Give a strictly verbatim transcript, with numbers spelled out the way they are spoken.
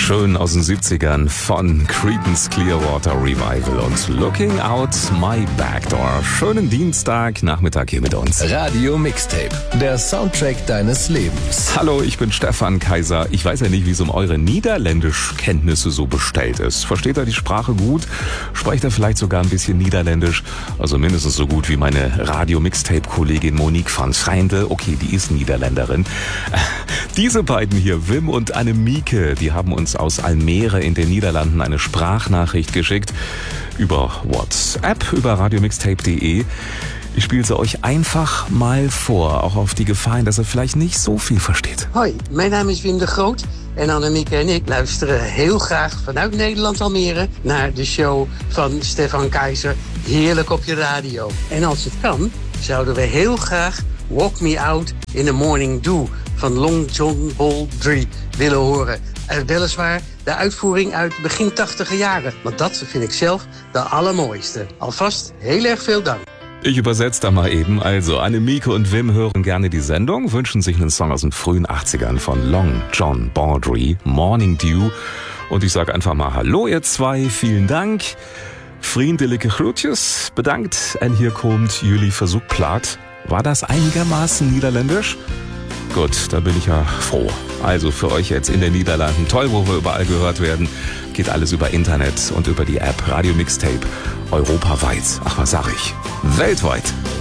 Schön aus den siebzigern von Creedence Clearwater Revival und Looking Out My Backdoor. Schönen Dienstagnachmittag hier mit uns. Radio Mixtape, der Soundtrack deines Lebens. Hallo, ich bin Stefan Kaiser. Ich weiß ja nicht, wie es um eure Niederländischkenntnisse so bestellt ist. Versteht ihr die Sprache gut? Sprecht ihr vielleicht sogar ein bisschen Niederländisch? Also mindestens so gut wie meine Radio Mixtape-Kollegin Monique van Schreindel. Okay, die ist Niederländerin. Diese beiden hier, Wim und Annemieke, die haben uns aus Almere in den Niederlanden eine Sprachnachricht geschickt über WhatsApp, über radiomixtape punkt de. Ich spiele sie euch einfach mal vor, auch auf die Gefahr hin, dass ihr vielleicht nicht so viel versteht. Hoi, mijn naam is Wim de Groot en Annemieke en ik luisteren heel graag vanuit Nederland Almere naar de show van Stefan Kaiser. Heerlijk op je radio. En als het kan, zouden we heel graag Walk Me Out in the Morning Dew van Long John Baldry willen horen. Uh, weliswaar de uitvoering uit begin tachtiger jaren. Want dat vind ik zelf de allermooiste. Alvast heel erg veel dank. Ich übersetze da mal eben. Also, Annemieke und Wim hören gerne die Sendung, wünschen sich einen Song aus den frühen achtzigern von Long John Baldry, Morning Dew. Und ich sage einfach mal Hallo, ihr zwei, vielen Dank. Vriendelijke groetjes, bedankt. Und hier kommt Jullie Versuchplaat. War das einigermaßen niederländisch? Gut, da bin ich ja froh. Also für euch jetzt in den Niederlanden, toll, wo wir überall gehört werden, geht alles über Internet und über die App Radio Mixtape europaweit. Ach, was sag ich? Weltweit.